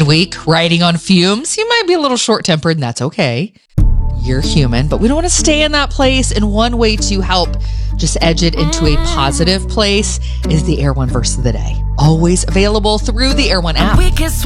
week, riding on fumes. You might be a little short-tempered, and that's okay. You're human, but we don't want to stay in that place. And one way to help just edge it into a positive place is the Air One Verse of the Day. Always available through the Air One app.